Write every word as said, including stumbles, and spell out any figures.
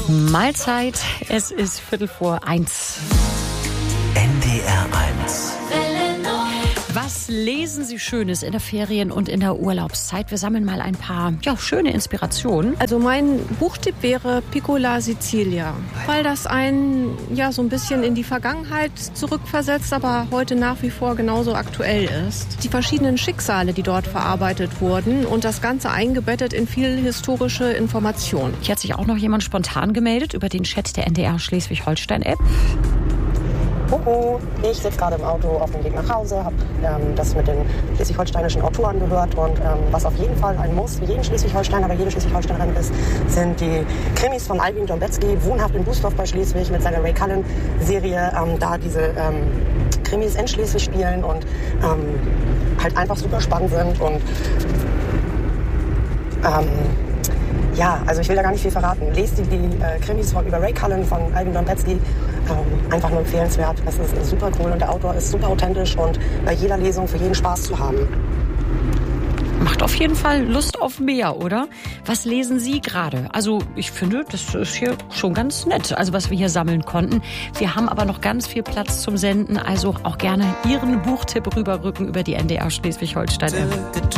Mahlzeit, es ist Viertel vor eins. N D R eins. Was lesen Sie Schönes in der Ferien- und in der Urlaubszeit? Wir sammeln mal ein paar ja, schöne Inspirationen. Also mein Buchtipp wäre Piccola Sicilia, weil das einen ja so ein bisschen in die Vergangenheit zurückversetzt, aber heute nach wie vor genauso aktuell ist. Die verschiedenen Schicksale, die dort verarbeitet wurden und das Ganze eingebettet in viel historische Information. Hier hat sich auch noch jemand spontan gemeldet über den Chat der N D R Schleswig-Holstein-App. Hoho, ich sitze gerade im Auto auf dem Weg nach Hause, habe ähm, das mit den schleswig-holsteinischen Autoren gehört und ähm, was auf jeden Fall ein Muss für jeden Schleswig-Holsteiner, aber jede Schleswig-Holsteinerin ist, sind die Krimis von Albin Dombetzky, wohnhaft in Bußdorf bei Schleswig mit seiner Ray Cullen-Serie, ähm, da diese ähm, Krimis in Schleswig spielen und ähm, halt einfach super spannend sind und ähm, ja, also ich will da gar nicht viel verraten. Lest die, die äh, Krimis von, über Ray Cullen von Albin Dombetzky. Ähm, einfach nur empfehlenswert. Es ist super cool und der Autor ist super authentisch und bei jeder Lesung für jeden Spaß zu haben. Macht auf jeden Fall Lust auf mehr, oder? Was lesen Sie gerade? Also ich finde, das ist hier schon ganz nett, also was wir hier sammeln konnten. Wir haben aber noch ganz viel Platz zum Senden, also auch gerne Ihren Buchtipp rüberrücken über die N D R Schleswig-Holstein.